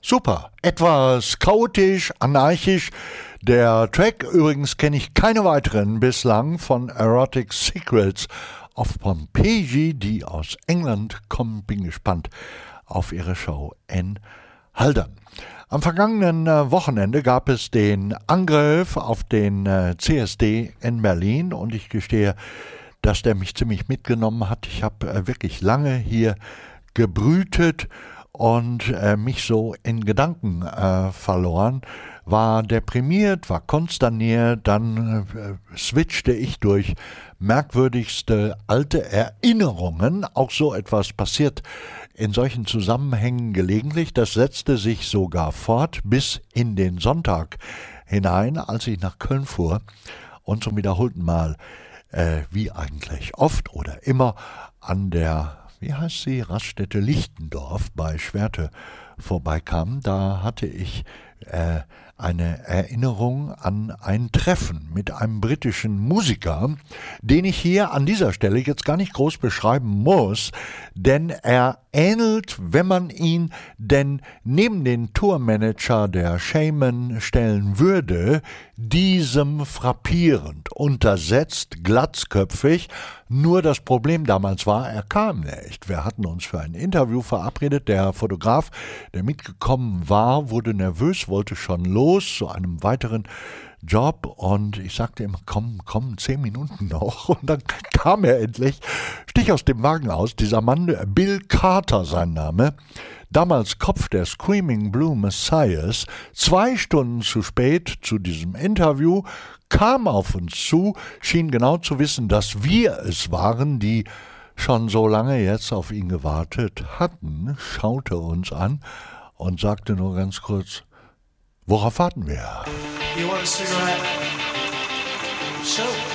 Super, etwas chaotisch, anarchisch. Der Track, übrigens kenne ich keine weiteren bislang, von Erotic Secrets of Pompeii, die aus England kommen. Bin gespannt auf ihre Show in Haldern. Am vergangenen Wochenende gab es den Angriff auf den CSD in Berlin und ich gestehe, dass der mich ziemlich mitgenommen hat. Ich habe wirklich lange hier gebrütet und mich so in Gedanken verloren, war deprimiert, war konsterniert, dann switchte ich durch merkwürdigste alte Erinnerungen. Auch so etwas passiert in solchen Zusammenhängen gelegentlich. Das setzte sich sogar fort bis in den Sonntag hinein, als ich nach Köln fuhr und zum wiederholten Mal, wie eigentlich oft oder immer, an der, wie heißt sie, Raststätte Lichtendorf bei Schwerte vorbeikam. Da hatte ich eine Erinnerung an ein Treffen mit einem britischen Musiker, den ich hier an dieser Stelle jetzt gar nicht groß beschreiben muss, denn er ähnelt, wenn man ihn denn neben den Tourmanager der Shaman stellen würde, diesem frappierend, untersetzt, glatzköpfig. Nur das Problem damals war, er kam nicht. Wir hatten uns für ein Interview verabredet. Der Fotograf, der mitgekommen war, wurde nervös, wollte schon los zu einem weiteren Job und ich sagte ihm, komm, 10 Minuten noch. Und dann kam er endlich, stich aus dem Wagen aus, dieser Mann, Bill Carter sein Name, damals Kopf der Screaming Blue Messiahs, 2 Stunden zu spät zu diesem Interview, kam auf uns zu, schien genau zu wissen, dass wir es waren, die schon so lange jetzt auf ihn gewartet hatten, schaute uns an und sagte nur ganz kurz, worauf warten wir? You want a cigarette? Sure.